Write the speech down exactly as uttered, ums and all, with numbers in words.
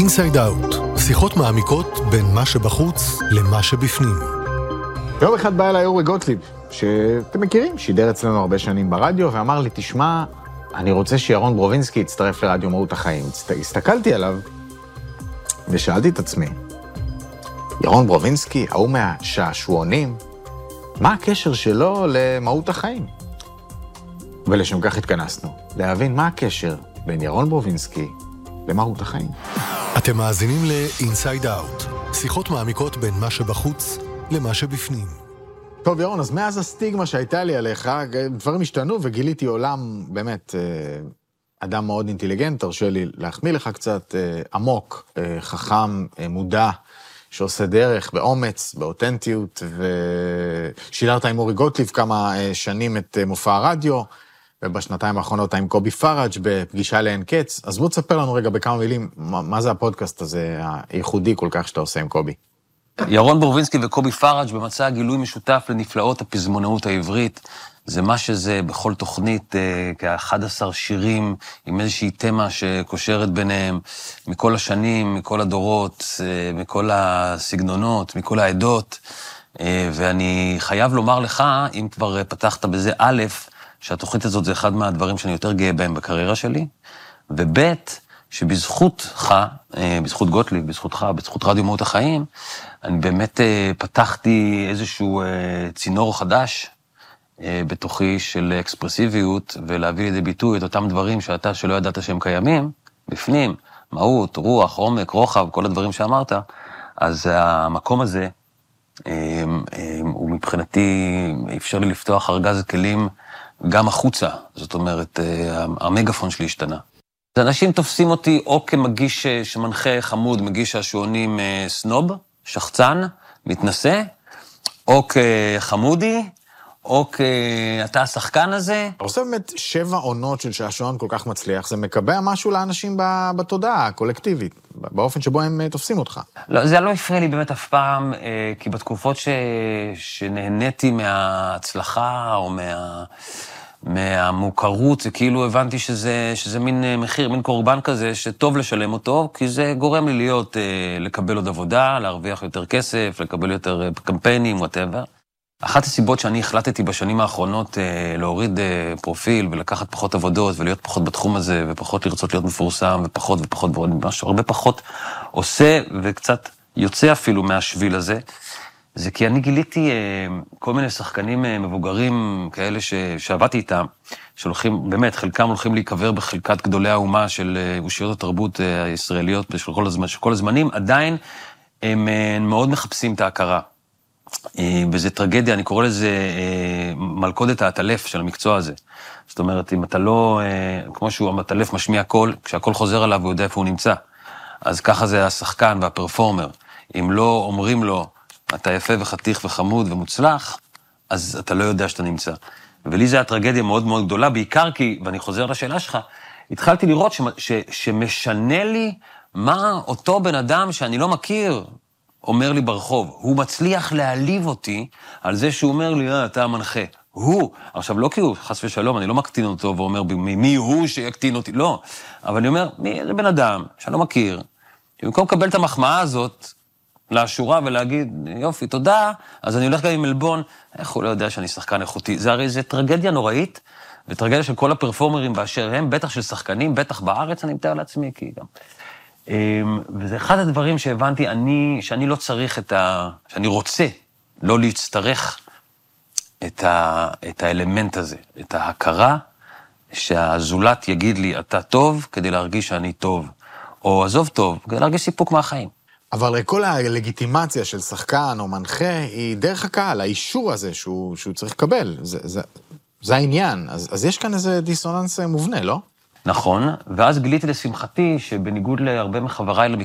אינסייד אאוט, שיחות מעמיקות בין מה שבחוץ למה שבפנים. יום אחד בא אליי אורי גוטליב, שאתם מכירים, שידר אצלנו הרבה שנים ברדיו, ואמר לי, תשמע, אני רוצה שירון ברובינסקי יצטרף לרדיו מהות החיים. הסתכלתי עליו, ושאלתי את עצמי, ירון ברובינסקי, ההוא מהשעשועונים, מה הקשר שלו למהות החיים? ולשם כך התכנסנו, להבין מה הקשר בין ירון ברובינסקי למהות החיים. אתם מאזינים ל-Inside Out, שיחות מעמיקות בין מה שבחוץ למה שבפנים. טוב, ירון, אז מאז הסטיגמה שהייתה לי עליך, דברים השתנו וגיליתי עולם, באמת, אדם מאוד אינטליגנט, תרשה לי להחמיא לך קצת, עמוק, חכם, מודע, שעושה דרך באומץ, באותנטיות, ושילרת עם אורי גוטליב כמה שנים את מופע הרדיו, ובשנתיים האחרונות עם קובי פראג' בפגישה לאין קץ. אז בוא תספר לנו רגע בכמה מילים, מה, מה זה הפודקאסט הזה הייחודי כל כך שאתה עושה עם קובי? ירון ברובינסקי וקובי פראג' במצע גילוי משותף לנפלאות הפזמונאות העברית. זה מה שזה בכל תוכנית, כ-אחד עשר שירים עם איזושהי תמה שקושרת ביניהם, מכל השנים, מכל הדורות, מכל הסגנונות, מכל העדות. ואני חייב לומר לך, אם כבר פתחת בזה א', שהתוכנית הזאת זה אחד מהדברים שאני יותר גאה בהם בקריירה שלי, וב' שבזכותך, בזכות גוטליב, בזכותך, בזכות רדיו מהות החיים, אני באמת פתחתי איזשהו צינור חדש בתוכי של אקספרסיביות, ולהביא לידי ביטוי את אותם דברים שאתה שלא ידעת שהם קיימים, בפנים, מהות, רוח, עומק, רוחב, כל הדברים שאמרת, אז המקום הזה, הוא מבחינתי אפשר לי לפתוח ארגז כלים גם החוצה, זאת אומרת, המגפון שלי השתנה. אנשים תופסים אותי או כמגיש שמנחה חמוד, מגיש השעונים סנוב, שחצן, מתנשא, או כחמודי, או כאתה השחקן הזה. אתה עושה באמת שבע עונות של שעשועון כל כך מצליח, זה מקבע משהו לאנשים בתודעה הקולקטיבית, באופן שבו הם תופסים אותך. לא, זה לא הפריע לי באמת אף פעם, כי בתקופות ש... שנהניתי מההצלחה או מה... מהמוכרות, זה כאילו הבנתי שזה, שזה מין מחיר, מין קורבן כזה, שטוב לשלם אותו, כי זה גורם לי להיות, לקבל עוד עבודה, להרוויח יותר כסף, לקבל יותר קמפיינים, whatever. אחת הסיבות שאני החלטתי בשנים האחרונות להוריד פרופיל ולקחת פחות עבודות ולהיות פחות בתחום הזה ופחות לרצות להיות מפורסם ופחות ופחות ועוד משהו, הרבה פחות עושה וקצת יוצא אפילו מהשביל הזה, זה כי אני גיליתי כל מיני שחקנים מבוגרים כאלה שעבדתי איתם, שהולכים, באמת, חלקם הולכים להיקבר בחלקת גדולי האומה של אושיות התרבות הישראליות של כל הזמן, של כל הזמנים, עדיין הם מאוד מחפשים את ההכרה. וזה טרגדיה, אני קורא לזה מלכודת העטלף של המקצוע הזה. זאת אומרת, אם אתה לא, כמו שהוא המטלף משמיע קול, כשהקול חוזר עליו הוא יודע איפה הוא נמצא. אז ככה זה השחקן והפרפורמר. אם לא אומרים לו, אתה יפה וחתיך וחמוד ומוצלח, אז אתה לא יודע שאתה נמצא. ולי זה הטרגדיה מאוד מאוד גדולה, בעיקר כי, ואני חוזר לשאלה שלך, התחלתי לראות ש, ש, שמשנה לי מה אותו בן אדם שאני לא מכיר, אומר לי ברחוב. הוא מצליח להעליב אותי על זה שהוא אומר לי, אה, אתה המנחה. הוא, עכשיו לא כי הוא, חס ושלום, אני לא מקטין אותו ואומר, מי, מי הוא שיקטין אותי? לא. אבל אני אומר, מי, זה בן אדם שאני לא מכיר, במקום לקבל את המחמאה הזאת, לשורה ולהגיד, יופי, תודה, אז אני הולך גם עם מלבון, איך הוא לא יודע שאני שחקן איכותי? זה הרי זה טרגדיה נוראית, וטרגדיה של כל הפרפורמרים באשר הם, בטח של שחקנים, בטח בארץ, אני מתאר לעצמי, כי גם. וזה אחד הדברים שהבנתי, אני, שאני לא צריך את ה... שאני רוצה לא להצטרך את, ה, את האלמנט הזה, את ההכרה שהזולת יגיד לי, אתה טוב, כדי להרגיש שאני טוב, או עזוב טוב, כדי להרגיש סיפוק מהחיים. אבל כל הלגיטימציה של שחקן או מנחה היא דרך הקהל, האישור הזה שהוא, שהוא צריך לקבל, זה, זה, זה העניין. אז, אז יש כאן איזה דיסוננס מובנה, לא? נכון, ואז גיליתי לשמחתי שבניגוד להרבה מחבריי